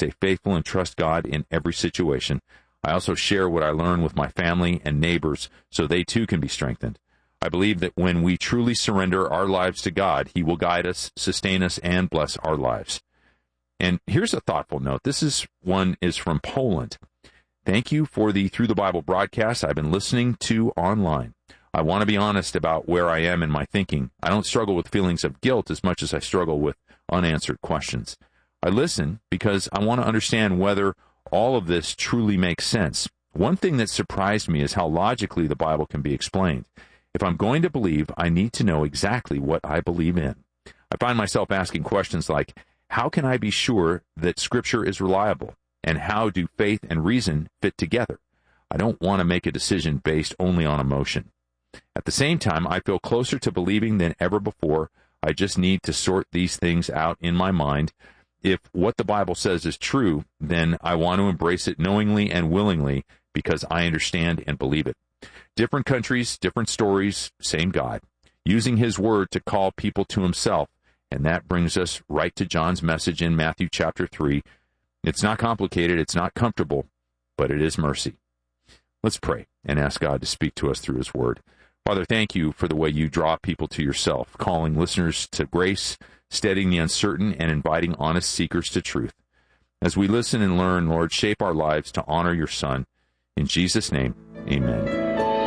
stay faithful and trust God in every situation. I also share what I learn with my family and neighbors so they too can be strengthened. I believe that when we truly surrender our lives to God, He will guide us, sustain us, and bless our lives. And here's a thoughtful note. This one is from Poland. Thank you for the Through the Bible broadcast I've been listening to online. I want to be honest about where I am in my thinking. I don't struggle with feelings of guilt as much as I struggle with unanswered questions. I listen because I want to understand whether all of this truly makes sense. One thing that surprised me is how logically the Bible can be explained. If I'm going to believe, I need to know exactly what I believe in. I find myself asking questions like, how can I be sure that Scripture is reliable? And how do faith and reason fit together? I don't want to make a decision based only on emotion. At the same time, I feel closer to believing than ever before. I just need to sort these things out in my mind. If what the Bible says is true, then I want to embrace it knowingly and willingly because I understand and believe it. Different countries, different stories, same God, using His Word to call people to Himself. And that brings us right to John's message in Matthew chapter 3. It's not complicated, it's not comfortable, but it is mercy. Let's pray and ask God to speak to us through His Word. Father, thank you for the way you draw people to yourself, calling listeners to grace, steadying the uncertain, and inviting honest seekers to truth. As we listen and learn, Lord, shape our lives to honor your Son. In Jesus' name, amen.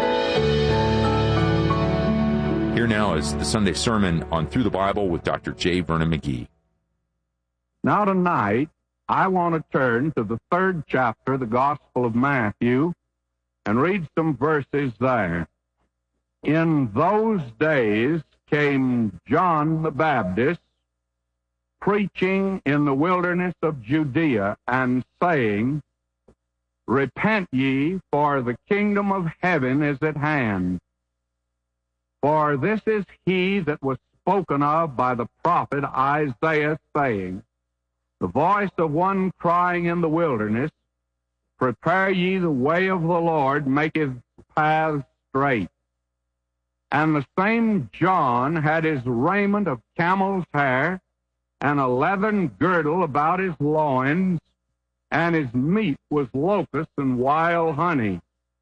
Here now is the Sunday sermon on Through the Bible with Dr. J. Vernon McGee. Now tonight, I want to turn to the 3rd chapter of the Gospel of Matthew and read some verses there. In those days came John the Baptist, preaching in the wilderness of Judea, and saying, Repent ye, for the kingdom of heaven is at hand. For this is he that was spoken of by the prophet Isaiah, saying, The voice of one crying in the wilderness, Prepare ye the way of the Lord, make his paths straight. And the same John had his raiment of camel's hair, and a leathern girdle about his loins, and his meat was locusts and wild honey.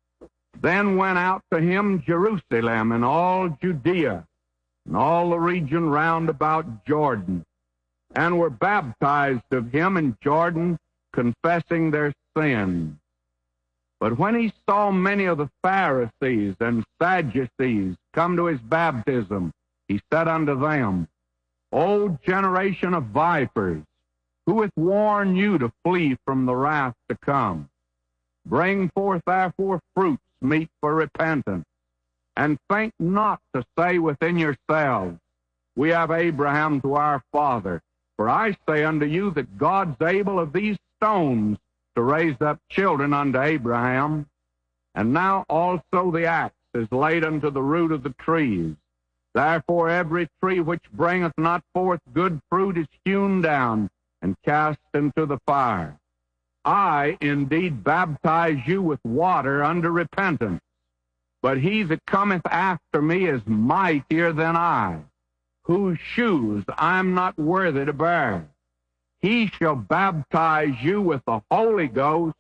Then went out to him Jerusalem and all Judea, and all the region round about Jordan, and were baptized of him in Jordan, confessing their sins. But when he saw many of the Pharisees and Sadducees come to his baptism, he said unto them, O generation of vipers, who hath warned you to flee from the wrath to come? Bring forth therefore fruits meet for repentance, and think not to say within yourselves, We have Abraham to our father. For I say unto you that God's able of these stones to raise up children unto Abraham. And now also the axe is laid unto the root of the trees. Therefore every tree which bringeth not forth good fruit is hewn down and cast into the fire. I indeed baptize you with water unto repentance, but he that cometh after me is mightier than I, whose shoes I am not worthy to bear. He shall baptize you with the Holy Ghost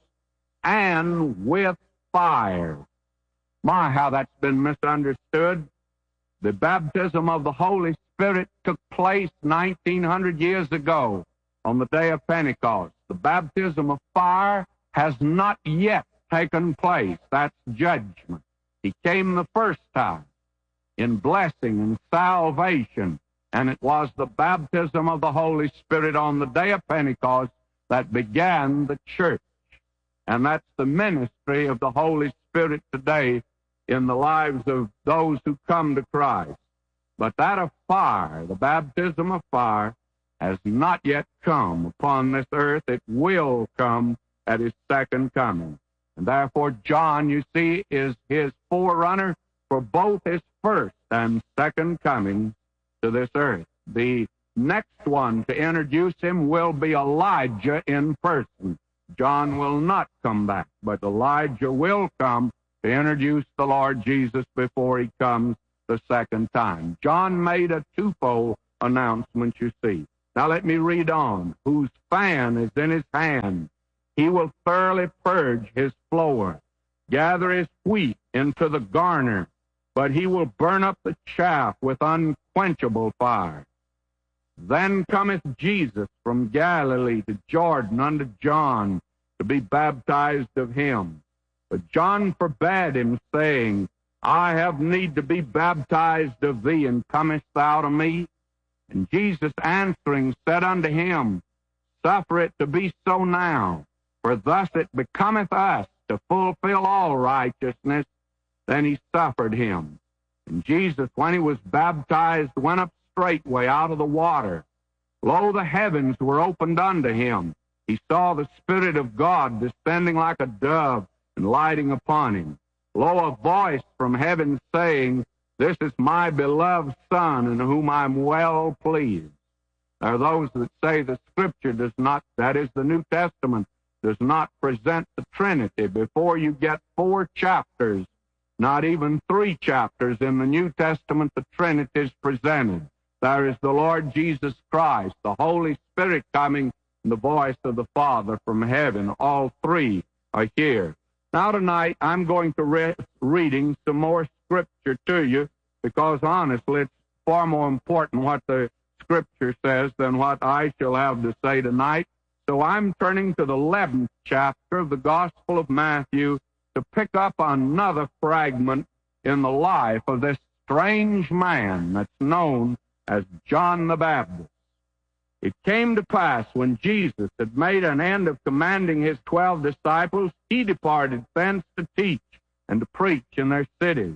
and with fire. My, how that's been misunderstood. The baptism of the Holy Spirit took place 1900 years ago on the day of Pentecost. The baptism of fire has not yet taken place. That's judgment. He came the first time in blessing and salvation, and it was the baptism of the Holy Spirit on the day of Pentecost that began the church. And that's the ministry of the Holy Spirit today in the lives of those who come to Christ. But that of fire, the baptism of fire, has not yet come upon this earth. It will come at his second coming. And therefore John, you see, is his forerunner for both his first and second coming to this earth. The next one to introduce him will be Elijah in person. John will not come back, but Elijah will come to introduce the Lord Jesus before he comes the second time. John made a twofold announcement, you see. Now let me read on. Whose fan is in his hand. He will thoroughly purge his floor, gather his wheat into the garner, but he will burn up the chaff with unquenchable fire. Then cometh Jesus from Galilee to Jordan unto John to be baptized of him. But John forbade him, saying, I have need to be baptized of thee, and comest thou to me? And Jesus answering said unto him, Suffer it to be so now, for thus it becometh us to fulfill all righteousness. Then he suffered him. And Jesus, when he was baptized, went up straightway out of the water. Lo, the heavens were opened unto him. He saw the Spirit of God descending like a dove and lighting upon him. Lo, a voice from heaven saying, This is my beloved Son, in whom I am well pleased. There are those that say the Scripture does not, that is the New Testament, does not present the Trinity. Before you get 4 chapters, not even 3 chapters in the New Testament, the Trinity is presented. There is the Lord Jesus Christ, the Holy Spirit coming, and the voice of the Father from heaven. All 3 are here. Now tonight, I'm going to reading some more Scripture to you, because honestly, it's far more important what the Scripture says than what I shall have to say tonight. So I'm turning to the 11th chapter of the Gospel of Matthew to pick up another fragment in the life of this strange man that's known as John the Baptist. It came to pass when Jesus had made an end of commanding his 12 disciples, he departed thence to teach and to preach in their cities.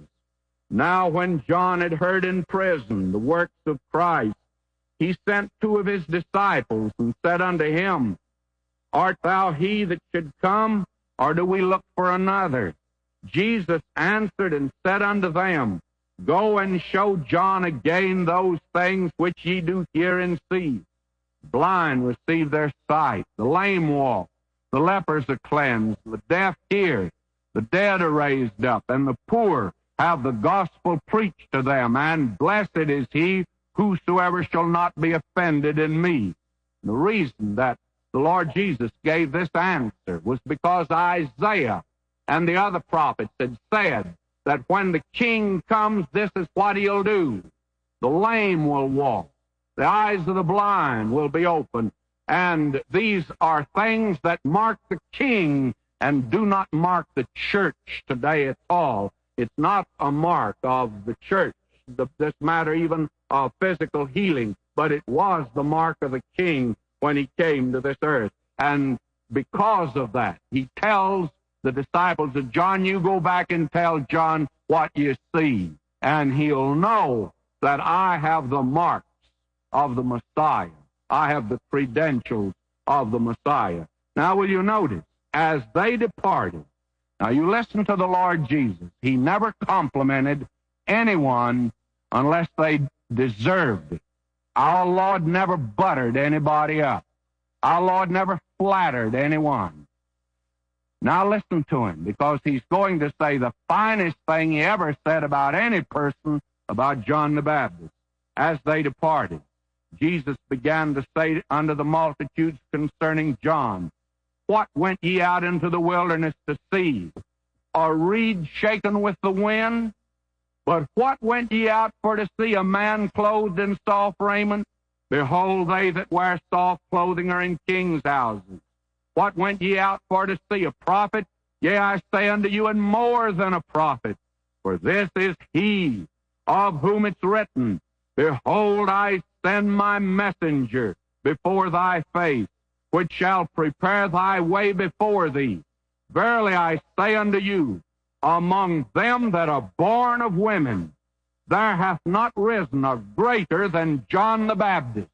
Now when John had heard in prison the works of Christ, he sent 2 of his disciples and said unto him, Art thou he that should come, or do we look for another? Jesus answered and said unto them, Go and show John again those things which ye do hear and see. Blind receive their sight, the lame walk, the lepers are cleansed, the deaf hear, the dead are raised up, and the poor have the gospel preached to them. And blessed is he whosoever shall not be offended in me. The reason that the Lord Jesus gave this answer was because Isaiah and the other prophets had said that when the king comes, this is what he'll do. The lame will walk. The eyes of the blind will be opened. And these are things that mark the king and do not mark the church today at all. It's not a mark of the church, this matter even of physical healing, but it was the mark of the king when he came to this earth. And because of that, he tells the disciples of John, you go back and tell John what you see, and he'll know that I have the marks of the Messiah. I have the credentials of the Messiah. Now, will you notice, as they departed, now you listen to the Lord Jesus. He never complimented anyone unless they deserved it. Our Lord never buttered anybody up. Our Lord never flattered anyone. Now listen to him, because he's going to say the finest thing he ever said about any person about John the Baptist. As they departed, Jesus began to say unto the multitudes concerning John, What went ye out into the wilderness to see? A reed shaken with the wind? But what went ye out for to see? A man clothed in soft raiment? Behold, they that wear soft clothing are in kings' houses. What went ye out for to see? A prophet? Yea, I say unto you, and more than a prophet. For this is he of whom it's written, Behold, I send my messenger before thy face, which shall prepare thy way before thee. Verily I say unto you, among them that are born of women, there hath not risen a greater than John the Baptist.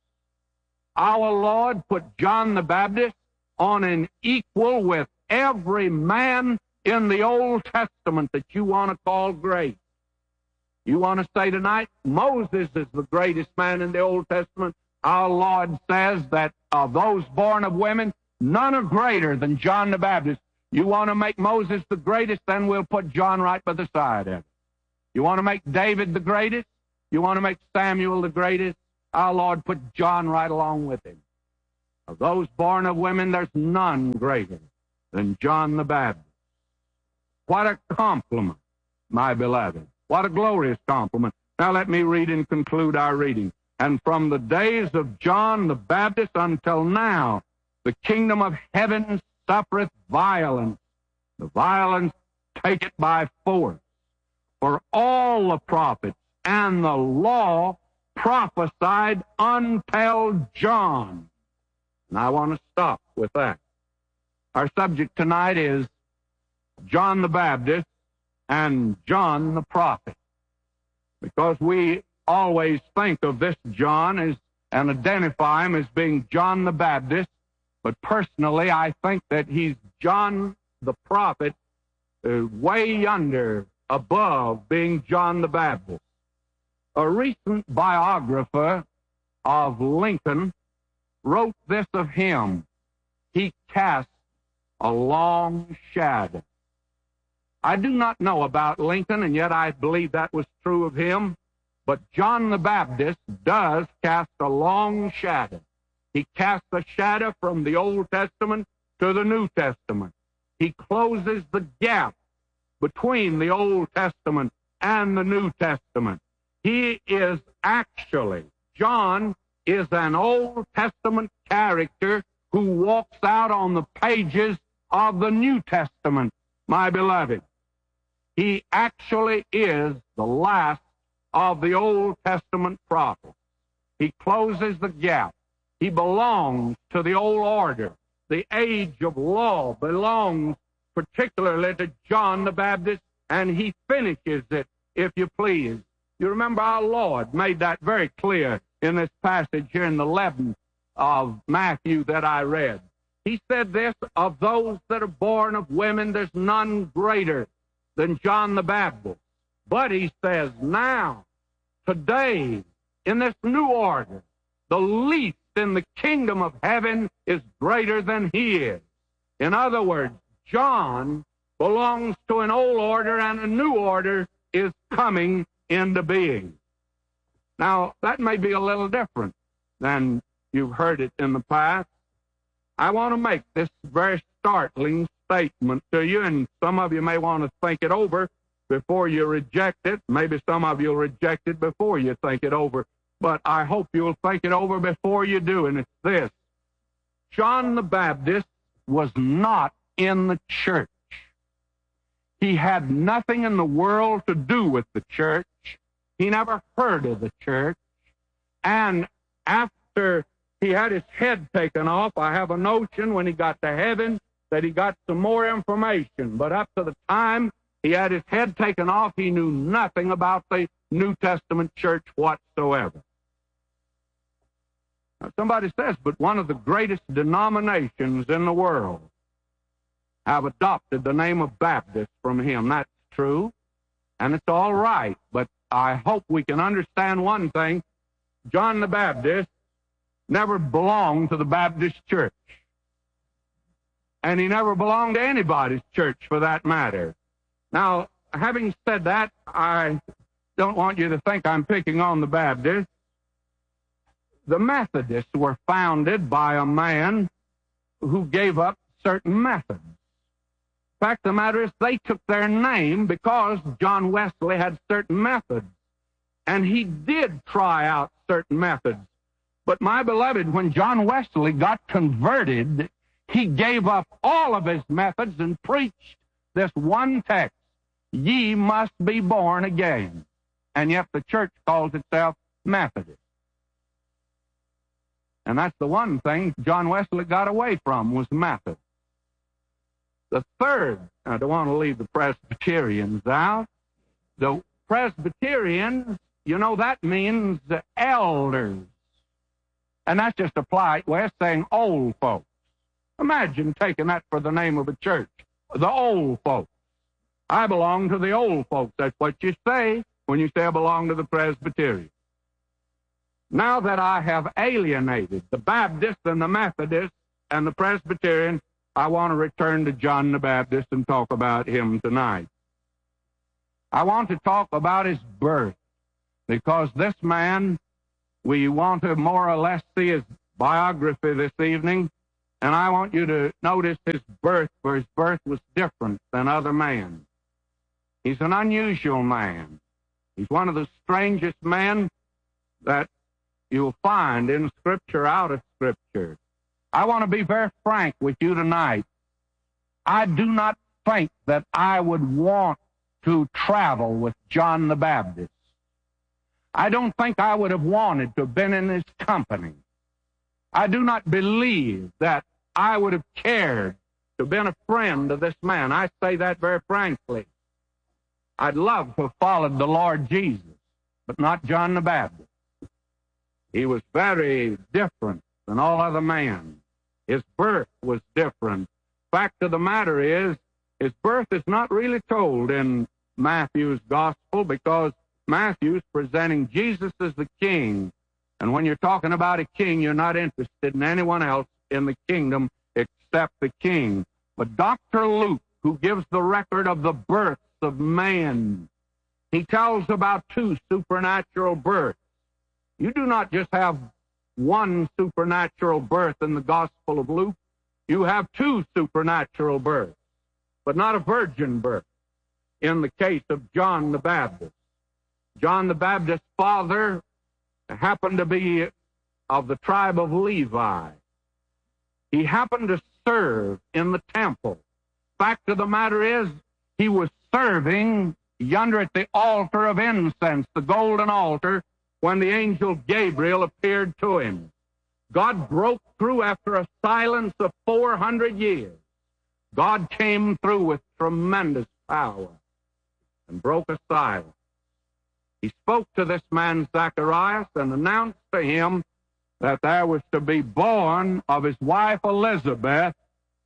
Our Lord put John the Baptist on an equal with every man in the Old Testament that you want to call great. You want to say tonight, Moses is the greatest man in the Old Testament. Our Lord says that of those born of women, none are greater than John the Baptist. You want to make Moses the greatest, then we'll put John right by the side of it. You want to make David the greatest? You want to make Samuel the greatest? Our Lord put John right along with him. Of those born of women, there's none greater than John the Baptist. What a compliment, my beloved. What a glorious compliment. Now let me read and conclude our reading. And from the days of John the Baptist until now, the kingdom of heaven suffereth violence. The violence take it by force. For all the prophets and the law prophesied until John. And I want to stop with that. Our subject tonight is John the Baptist and John the prophet. Because we always think of this John as and identify him as being John the Baptist, but personally I think that he's John the prophet, way under, above being John the Baptist. A recent biographer of Lincoln wrote this of him: he cast a long shadow. I do not know about Lincoln, and yet I believe that was true of him. But John the Baptist does cast a long shadow. He casts a shadow from the Old Testament to the New Testament. He closes the gap between the Old Testament and the New Testament. He is actually, John is an Old Testament character who walks out on the pages of the New Testament, my beloved. He actually is the last of the Old Testament prophets. He closes the gap. He belongs to the old order. The age of law belongs particularly to John the Baptist, and he finishes it, if you please. You remember our Lord made that very clear in this passage here in the 11th of Matthew that I read. He said this, of those that are born of women, there's none greater than John the Baptist. But he says, now, today, in this new order, the least in the kingdom of heaven is greater than he is. In other words, John belongs to an old order, and a new order is coming into being. Now, that may be a little different than you've heard it in the past. I want to make this very startling statement to you, and some of you may want to think it over before you reject it. Maybe some of you will reject it before you think it over. But I hope you'll think it over before you do, and it's this. John the Baptist was not in the church. He had nothing in the world to do with the church. He never heard of the church. And after he had his head taken off, I have a notion when he got to heaven that he got some more information. But up to the time he had his head taken off, he knew nothing about the New Testament church whatsoever. Now, somebody says, but one of the greatest denominations in the world have adopted the name of Baptist from him. That's true, and it's all right, but I hope we can understand one thing. John the Baptist never belonged to the Baptist church, and he never belonged to anybody's church for that matter. Now, having said that, I don't want you to think I'm picking on the Baptists. The Methodists were founded by a man who gave up certain methods. The fact of the matter is they took their name because John Wesley had certain methods, and he did try out certain methods. But my beloved, when John Wesley got converted, he gave up all of his methods and preached this one text: ye must be born again. And yet the church calls itself Methodist. And that's the one thing John Wesley got away from, was method. The third, I don't want to leave the Presbyterians out. The Presbyterians, you know, that means the elders. And that's just a polite way of saying old folks. Imagine taking that for the name of a church. The old folks. I belong to the old folks. That's what you say when you say I belong to the Presbyterian. Now that I have alienated the Baptist and the Methodist and the Presbyterian, I want to return to John the Baptist and talk about him tonight. I want to talk about his birth, because this man we want to more or less see his biography this evening, and I want you to notice his birth, for his birth was different than other men. He's an unusual man. He's one of the strangest men that you'll find in Scripture, out of Scripture. I want to be very frank with you tonight. I do not think that I would want to travel with John the Baptist. I don't think I would have wanted to have been in his company. I do not believe that I would have cared to have been a friend of this man. I say that very frankly. I'd love to have followed the Lord Jesus, but not John the Baptist. He was very different than all other men. His birth was different. Fact of the matter is, his birth is not really told in Matthew's gospel, because Matthew's presenting Jesus as the king. And when you're talking about a king, you're not interested in anyone else in the kingdom except the king. But Dr. Luke, who gives the record of the births of man, he tells about two supernatural births. You do not just have one supernatural birth in the Gospel of Luke. You have two supernatural births, but not a virgin birth in the case of John the Baptist. John the Baptist's father happened to be of the tribe of Levi. He happened to serve in the temple. Fact of the matter is, he was serving yonder at the altar of incense, the golden altar, when the angel Gabriel appeared to him. God broke through after a silence of 400 years. God came through with tremendous power and broke a silence. He spoke to this man Zacharias and announced to him that there was to be born of his wife Elizabeth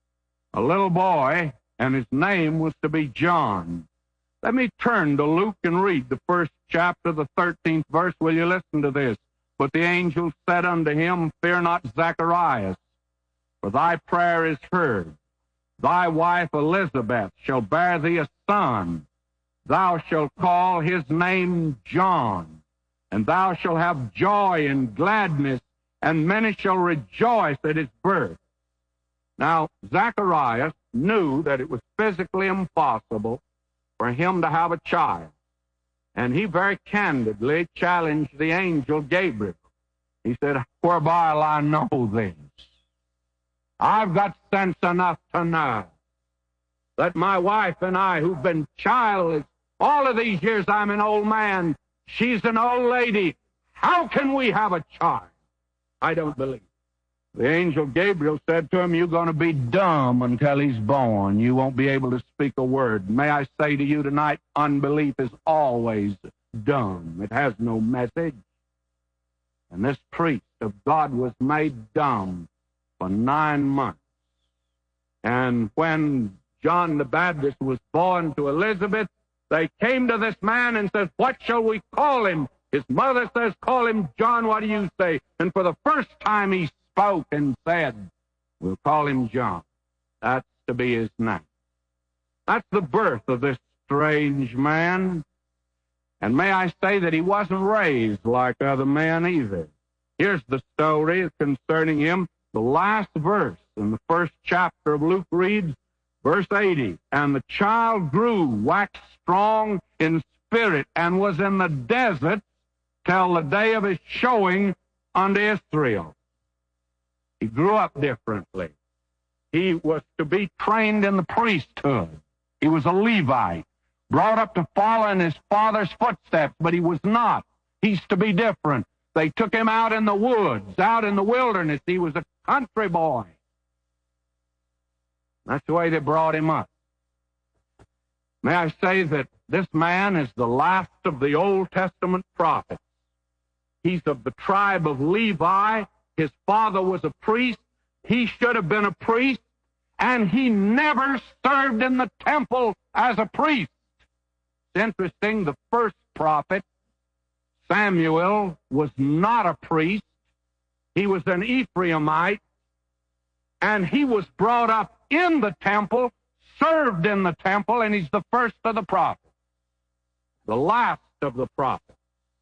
a little boy, and his name was to be John. Let me turn to Luke and read the first chapter, the 13th verse. Will you listen to this? But the angel said unto him, Fear not, Zacharias, for thy prayer is heard. Thy wife Elizabeth shall bear thee a son. Thou shalt call his name John, and thou shalt have joy and gladness, and many shall rejoice at his birth. Now, Zacharias knew that it was physically impossible for him to have a child, and he very candidly challenged the angel Gabriel. He said, Whereby will I know this? I've got sense enough to know that my wife and I, who've been childless all of these years, I'm an old man, she's an old lady. How can we have a child? I don't believe. The angel Gabriel said to him, You're going to be dumb until he's born. You won't be able to speak a word. May I say to you tonight, unbelief is always dumb. It has no message. And this priest of God was made dumb for 9 months. And when John the Baptist was born to Elizabeth, they came to this man and said, What shall we call him? His mother says, Call him John. What do you say? And for the first time he spoke and said, We'll call him John. That's to be his name. That's the birth of this strange man. And may I say that he wasn't raised like other men either. Here's the story concerning him. The last verse in the first chapter of Luke reads, verse 80, And the child grew, waxed strong in spirit, and was in the desert till the day of his showing unto Israel. He grew up differently. He was to be trained in the priesthood. He was a Levite, brought up to follow in his father's footsteps, but he was not. He's to be different. They took him out in the woods, out in the wilderness. He was a country boy. That's the way they brought him up. May I say that this man is the last of the Old Testament prophets. He's of the tribe of Levi. His father was a priest. He should have been a priest, and he never served in the temple as a priest. It's interesting, the first prophet, Samuel, was not a priest. He was an Ephraimite, and he was brought up in the temple, served in the temple, and he's the first of the prophets, the last of the prophets.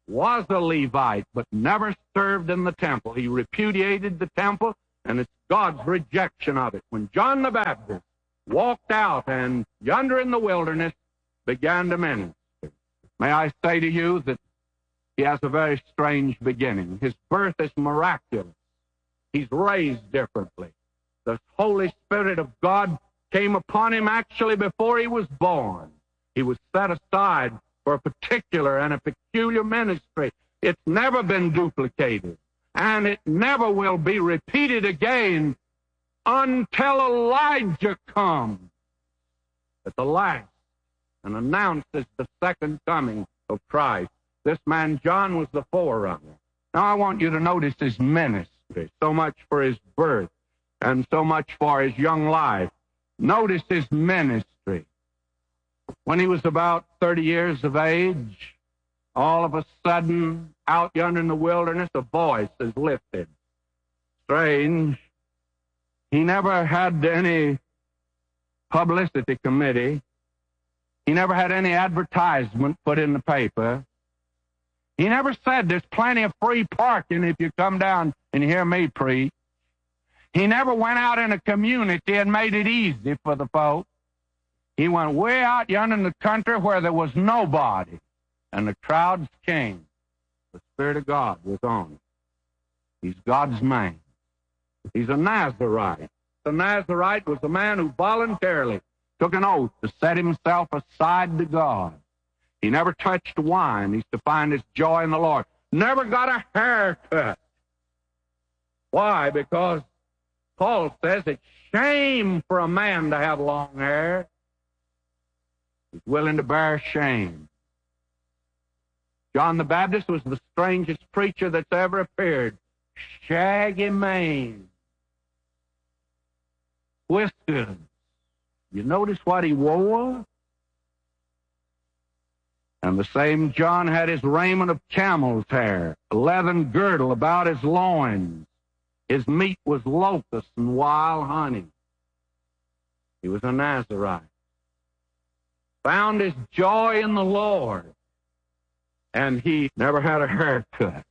was a Levite, but never served in the temple. He repudiated the temple, and it's God's rejection of it. When John the Baptist walked out and yonder in the wilderness began to minister, may I say to you that he has a very strange beginning. His birth is miraculous. He's raised differently. The Holy Spirit of God came upon him actually before he was born. He was set aside for a particular and a peculiar ministry. It's never been duplicated, and it never will be repeated again until Elijah comes at the last and announces the second coming of Christ. This man John was the forerunner. Now I want you to notice his ministry, so much for his birth and so much for his young life. Notice his ministry. When he was about 30 years of age, all of a sudden, out yonder in the wilderness, a voice is lifted. Strange. He never had any publicity committee. He never had any advertisement put in the paper. He never said there's plenty of free parking if you come down and hear me preach. He never went out in a community and made it easy for the folks. He went way out yonder in the country where there was nobody, and the crowds came. The Spirit of God was on him. He's God's man. He's a Nazarite. The Nazarite was a man who voluntarily took an oath to set himself aside to God. He never touched wine. He's to find his joy in the Lord. Never got a haircut. Why? Because Paul says it's shame for a man to have long hair. He's willing to bear shame. John the Baptist was the strangest preacher that's ever appeared. Shaggy mane. Whiskers. You notice what he wore? And the same John had his raiment of camel's hair, a leathern girdle about his loins. His meat was locusts and wild honey. He was a Nazarite. Found his joy in the Lord. And he never had a haircut.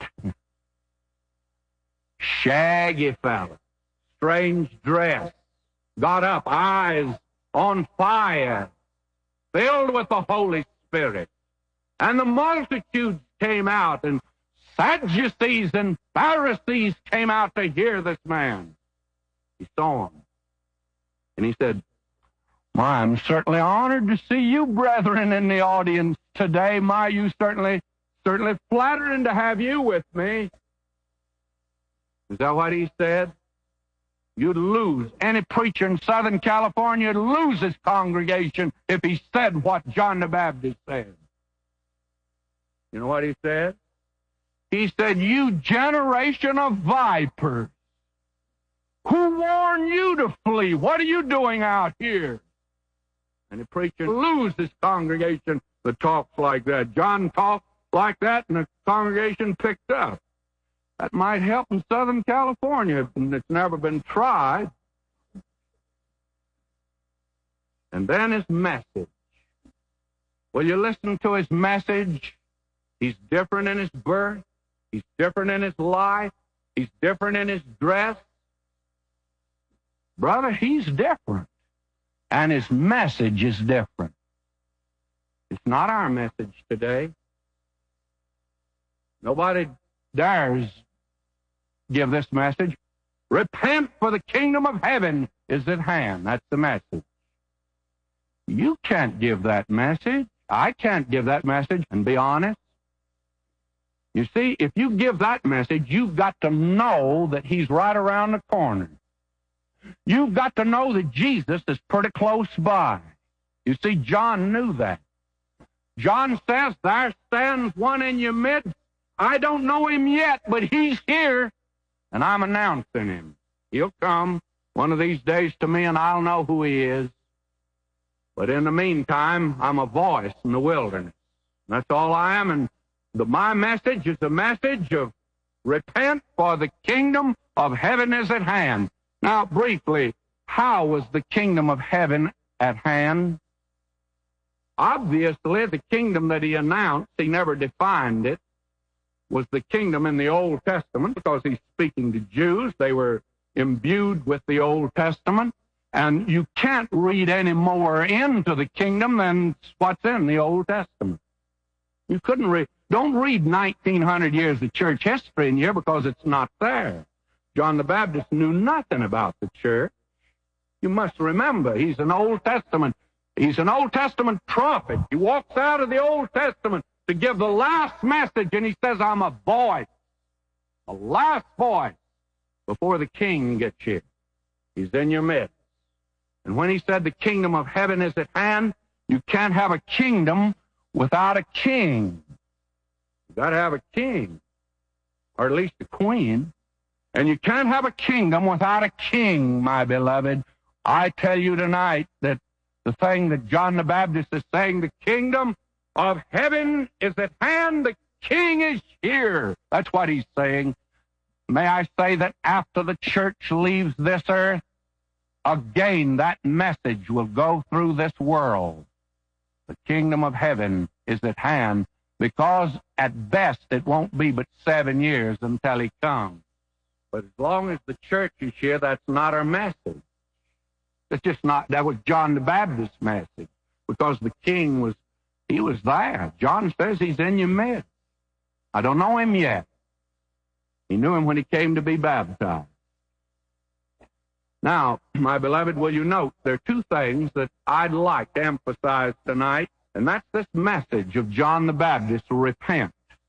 Shaggy fella. Strange dress. Got up, eyes on fire. Filled with the Holy Spirit. And the multitudes came out, and Sadducees and Pharisees came out to hear this man. He saw him. And he said, "My, I'm certainly honored to see you brethren in the audience today. My, you certainly flattering to have you with me." Is that what he said? You'd lose. Any preacher in Southern California would lose his congregation if he said what John the Baptist said. You know what he said? He said, "You generation of vipers, who warned you to flee? What are you doing out here?" And the preacher loses his congregation that talks like that. John talked like that, and the congregation picked up. That might help in Southern California, and it's never been tried. And then his message. Will you listen to his message? He's different in his birth. He's different in his life. He's different in his dress. Brother, he's different. And his message is different. It's not our message today. Nobody dares give this message. Repent, for the kingdom of heaven is at hand. That's the message. You can't give that message. I can't give that message and be honest. You see, if you give that message, you've got to know that he's right around the corner. You've got to know that Jesus is pretty close by. You see, John knew that. John says, "There stands one in your midst. I don't know him yet, but he's here, and I'm announcing him. He'll come one of these days to me, and I'll know who he is. But in the meantime, I'm a voice in the wilderness. That's all I am, and my message is a message of repent, for the kingdom of heaven is at hand." Now, briefly, how was the kingdom of heaven at hand? Obviously, the kingdom that he announced, he never defined it. was the kingdom in the Old Testament, because he's speaking to Jews. They were imbued with the Old Testament, and you can't read any more into the kingdom than what's in the Old Testament. You couldn't read. Don't read 1,900 years of church history in here, because it's not there. John the Baptist knew nothing about the church. You must remember, he's an Old Testament. He's an Old Testament prophet. He walks out of the Old Testament to give the last message, and he says, I'm a voice, a last voice before the king gets here. He's in your midst. And when he said the kingdom of heaven is at hand, you can't have a kingdom without a king. You've got to have a king, or at least a queen. And you can't have a kingdom without a king, my beloved. I tell you tonight that the thing that John the Baptist is saying, the kingdom of heaven is at hand, the king is here. That's what he's saying. May I say that after the church leaves this earth, again that message will go through this world. The kingdom of heaven is at hand, because at best it won't be but 7 years until he comes. But as long as the church is here, that's not our message. It's just not. That was John the Baptist's message, because the king was there. John says he's in your midst. I don't know him yet. He knew him when he came to be baptized. Now, my beloved, will you note there are two things that I'd like to emphasize tonight, and that's this message of John the Baptist: repent.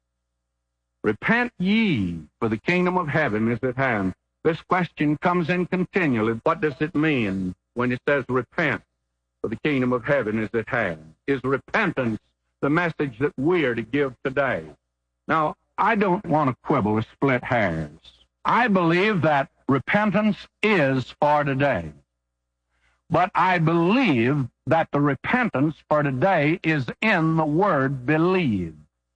Repent ye, for the kingdom of heaven is at hand. This question comes in continually. What does it mean when it says repent, for the kingdom of heaven is at hand? Is repentance the message that we're to give today? Now, I don't want to quibble or split hairs. I believe that repentance is for today. But I believe that the repentance for today is in the word believe.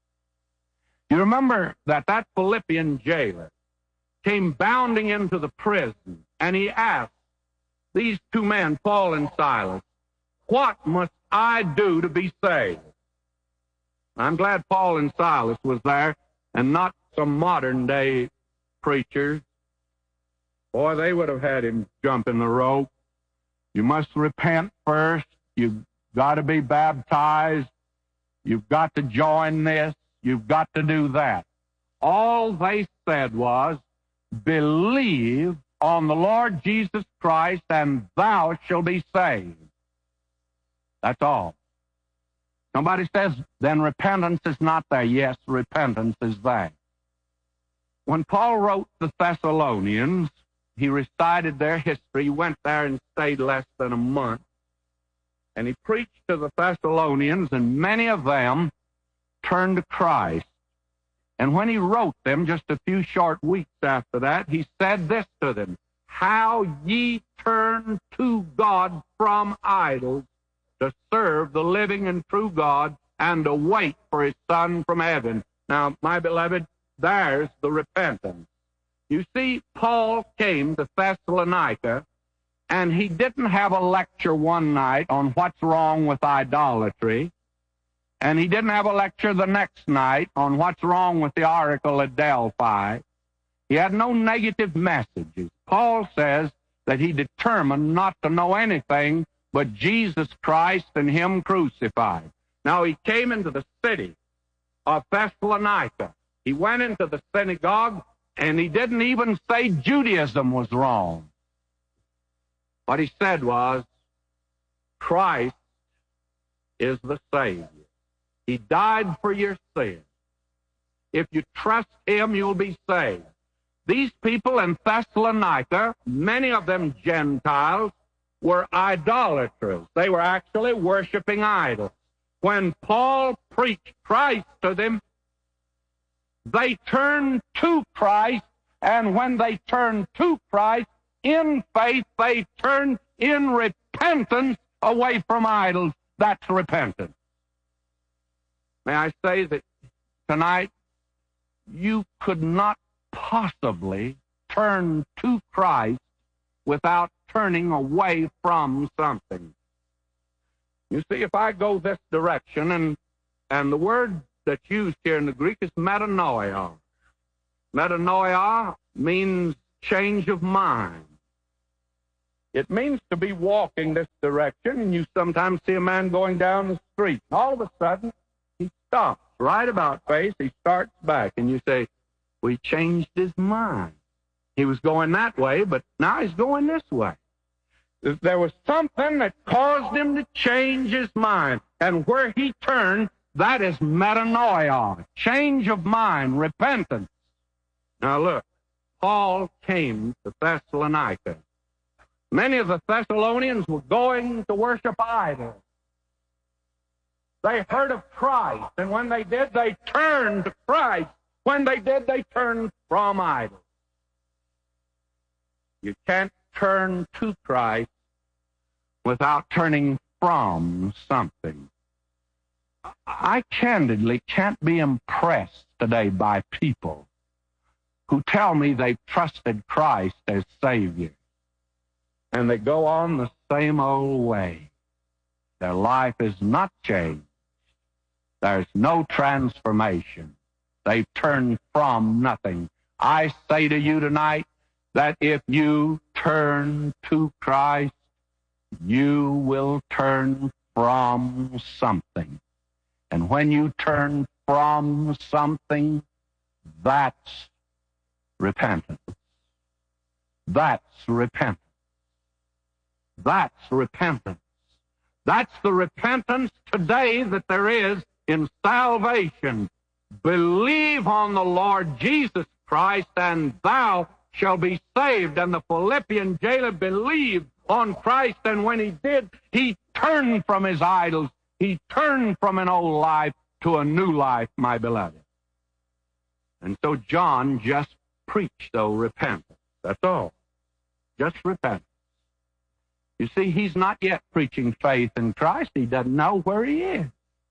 You remember that Philippian jailer came bounding into the prison, and he asked these two men, Paul and Silas, what must I do to be saved? I'm glad Paul and Silas was there and not some modern-day preachers. Boy, they would have had him jump in the rope. You must repent first. You've got to be baptized. You've got to join this. You've got to do that. All they said was, believe on the Lord Jesus Christ, and thou shalt be saved. That's all. Somebody says, then repentance is not there. Yes, repentance is there. When Paul wrote the Thessalonians, he recited their history. He went there and stayed less than a month. And he preached to the Thessalonians, and many of them turned to Christ. And when he wrote them, just a few short weeks after that, he said this to them: how ye turn to God from idols to serve the living and true God, and to wait for his Son from heaven. Now, my beloved, there's the repentance. You see, Paul came to Thessalonica, and he didn't have a lecture one night on what's wrong with idolatry, and he didn't have a lecture the next night on what's wrong with the oracle at Delphi. He had no negative messages. Paul says that he determined not to know anything but Jesus Christ and him crucified. Now, he came into the city of Thessalonica. He went into the synagogue, and he didn't even say Judaism was wrong. What he said was, Christ is the Savior. He died for your sins. If you trust him, you'll be saved. These people in Thessalonica, many of them Gentiles, were idolaters. They were actually worshiping idols. When Paul preached Christ to them, they turned to Christ, and when they turned to Christ in faith, they turned in repentance away from idols. That's repentance. May I say that tonight you could not possibly turn to Christ without turning away from something. You see, if I go this direction and the word that's used here in the Greek is metanoia. Metanoia means change of mind. It means to be walking this direction, and you sometimes see a man going down the street, and all of a sudden, he stops right about face, he starts back, and you say, well, he changed his mind. He was going that way, but now he's going this way. There was something that caused him to change his mind, and where he turned, that is metanoia, change of mind, repentance. Now look, Paul came to Thessalonica. Many of the Thessalonians were going to worship idols. They heard of Christ, and when they did, they turned to Christ. When they did, they turned from idols. You can't turn to Christ without turning from something. I candidly can't be impressed today by people who tell me they've trusted Christ as Savior, and they go on the same old way. Their life is not changed. There's no transformation. They've turned from nothing. I say to you tonight that if you turn to Christ, you will turn from something. And when you turn from something, that's repentance. That's repentance. That's repentance. That's the repentance today that there is in salvation. Believe on the Lord Jesus Christ, and thou shalt be saved. And the Philippian jailer believed on Christ, and when he did, he turned from his idols. He turned from an old life to a new life, my beloved. And so John just preached, though, repentance. That's all. Just repentance. You see, he's not yet preaching faith in Christ. He doesn't know where he is.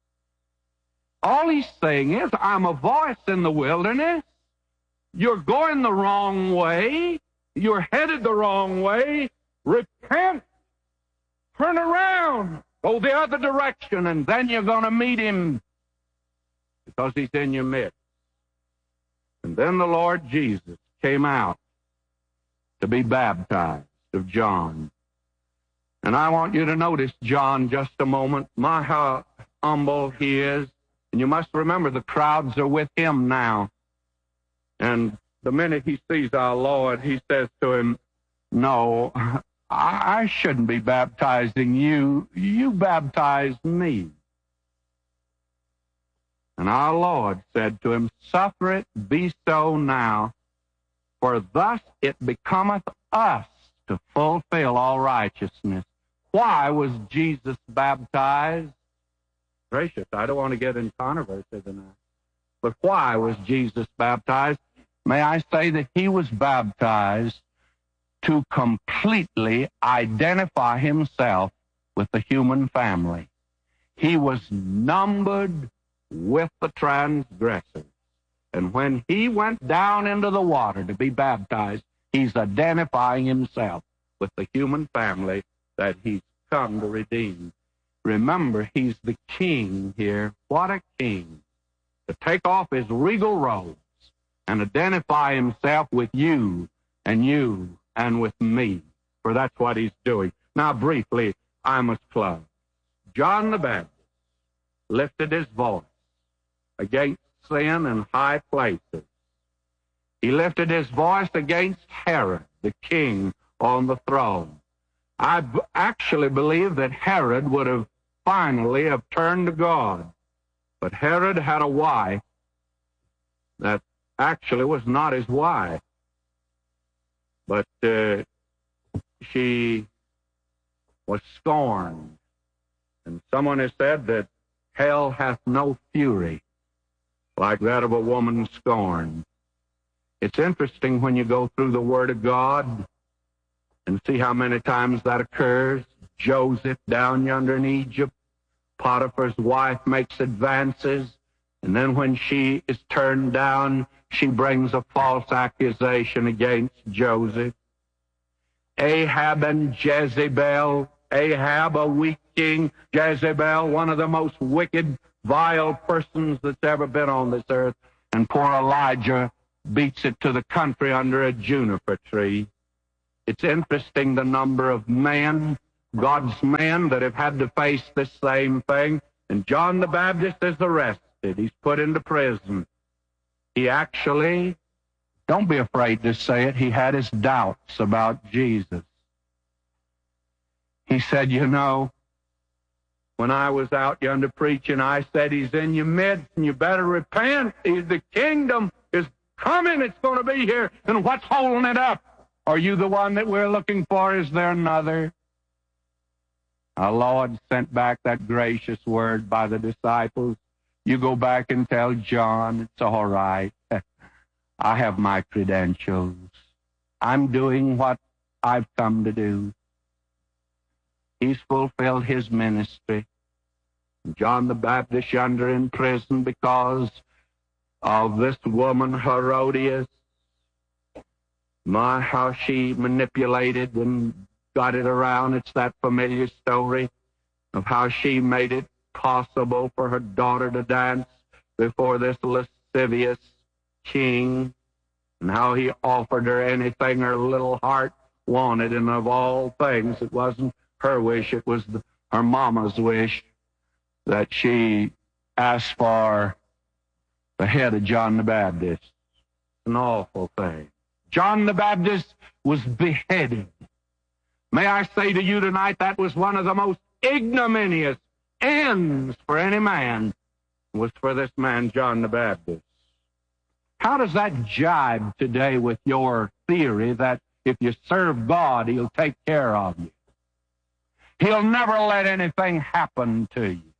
All he's saying is, I'm a voice in the wilderness. You're going the wrong way. You're headed the wrong way. Repent. Turn around. Go the other direction, and then you're going to meet him because he's in your midst. And then the Lord Jesus came out to be baptized of John. And I want you to notice John just a moment. My, how humble he is. And you must remember the crowds are with him now. And the minute he sees our Lord, he says to him, no, I shouldn't be baptizing you. You baptize me. And our Lord said to him, suffer it be so now, for thus it becometh us to fulfill all righteousness. Why was Jesus baptized? Gracious, I don't want to get in controversy tonight. But why was Jesus baptized? May I say that he was baptized to completely identify himself with the human family. He was numbered with the transgressors. And when he went down into the water to be baptized, he's identifying himself with the human family that he's come to redeem. Remember, he's the king here. What a king. To take off his regal robes and identify himself with you and with me. For that's what he's doing. Now, briefly, I must close. John the Baptist lifted his voice against sin in high places. He lifted his voice against Herod, the king on the throne. I actually believe that Herod would have finally have turned to God. But Herod had a wife that actually was not his wife. But she was scorned. And someone has said that hell hath no fury like that of a woman scorned. It's interesting when you go through the Word of God and see how many times that occurs. Joseph down yonder in Egypt, Potiphar's wife makes advances, and then when she is turned down, she brings a false accusation against Joseph. Ahab and Jezebel, Ahab a weak king, Jezebel one of the most wicked vile persons that's ever been on this earth, and poor Elijah beats it to the country under a juniper tree. It's interesting the number of men, God's men, that have had to face this same thing. And John the Baptist is arrested. He's put into prison. He actually, don't be afraid to say it, he had his doubts about Jesus. He said, you know, when I was out yonder preaching, I said, he's in your midst and you better repent. The kingdom is coming. It's going to be here. And what's holding it up? Are you the one that we're looking for? Is there another? Our Lord sent back that gracious word by the disciples. You go back and tell John, it's all right. I have my credentials. I'm doing what I've come to do. He's fulfilled his ministry. John the Baptist yonder in prison because of this woman Herodias. My, how she manipulated and got it around. It's that familiar story of how she made it possible for her daughter to dance before this lascivious king, and how he offered her anything her little heart wanted, and of all things, it wasn't her wish, it was her mama's wish that she asked for the head of John the Baptist. An awful thing. John the Baptist was beheaded. May I say to you tonight, that was one of the most ignominious ends for any man, was for this man, John the Baptist. How does that jibe today with your theory that if you serve God, he'll take care of you? He'll never let anything happen to you.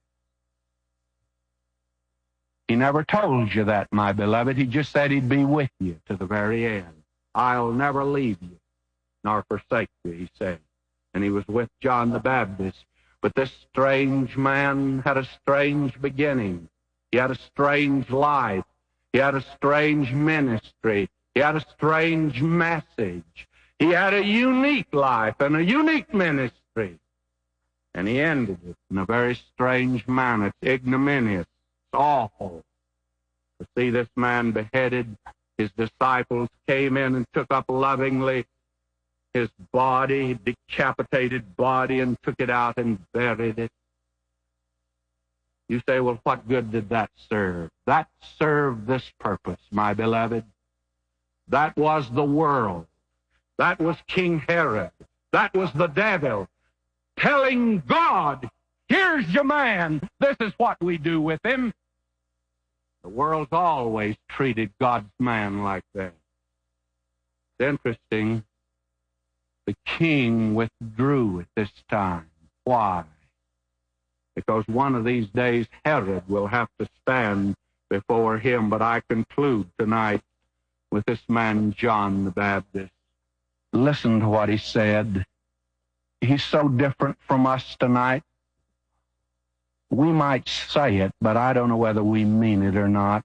He never told you that, my beloved. He just said he'd be with you to the very end. I'll never leave you nor forsake you, he said. And he was with John the Baptist. But this strange man had a strange beginning. He had a strange life. He had a strange ministry. He had a strange message. He had a unique life and a unique ministry. And he ended it in a very strange manner. It's ignominious. It's awful to see this man beheaded. His disciples came in and took up lovingly his body, decapitated body, and took it out and buried it. You say, well, what good did that serve? That served this purpose, my beloved. That was the world. That was King Herod. That was the devil telling God, here's your man. This is what we do with him. The world's always treated God's man like that. It's interesting. The king withdrew at this time. Why? Because one of these days Herod will have to stand before him. But I conclude tonight with this man, John the Baptist. Listen to what he said. He's so different from us tonight. We might say it, but I don't know whether we mean it or not.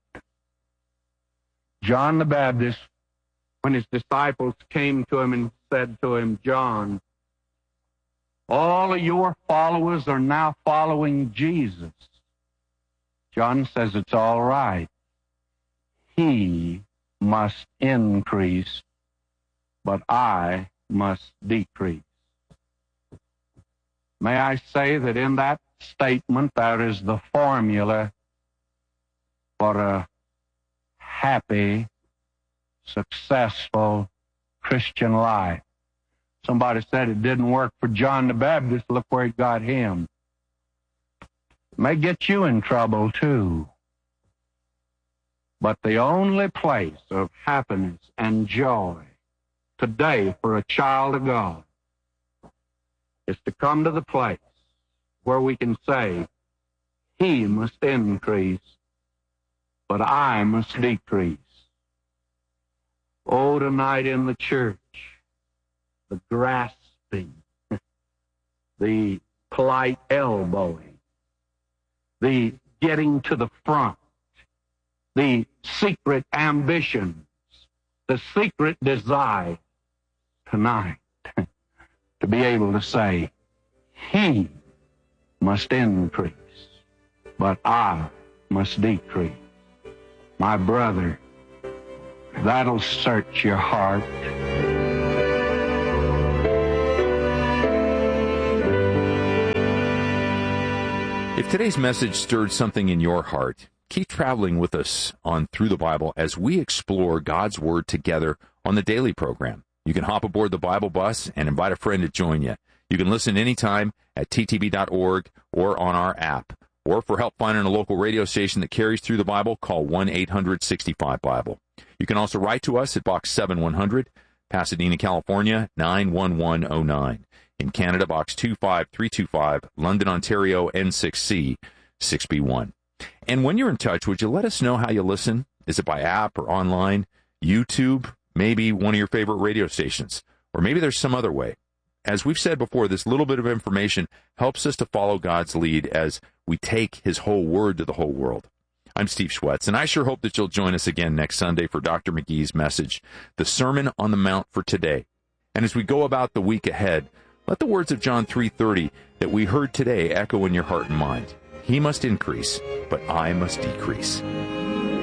John the Baptist, when his disciples came to him and said to him, John, all of your followers are now following Jesus. John says it's all right. He must increase, but I must decrease. May I say that in that statement there is the formula for a happy, successful Christian life. Somebody said it didn't work for John the Baptist. Look where it got him. It may get you in trouble too. But the only place of happiness and joy today for a child of God is to come to the place where we can say, he must increase, but I must decrease. Oh, tonight in the church, the grasping, the polite elbowing, the getting to the front, the secret ambitions, the secret desire tonight to be able to say, he must increase, but I must decrease. My brother, that'll search your heart. If today's message stirred something in your heart, keep traveling with us on Through the Bible as we explore God's Word together on the daily program. You can hop aboard the Bible bus and invite a friend to join you. You can listen anytime at ttb.org or on our app. Or for help finding a local radio station that carries Through the Bible, call 1-800-65-BIBLE. You can also write to us at Box 7100, Pasadena, California, 91109. In Canada, Box 25325, London, Ontario, N6C, 6B1. And when you're in touch, would you let us know how you listen? Is it by app or online? YouTube? Maybe one of your favorite radio stations? Or maybe there's some other way. As we've said before, this little bit of information helps us to follow God's lead as we take His whole Word to the whole world. I'm Steve Schwetz, and I sure hope that you'll join us again next Sunday for Dr. McGee's message, the Sermon on the Mount for today. And as we go about the week ahead, let the words of John 3:30 that we heard today echo in your heart and mind. He must increase, but I must decrease.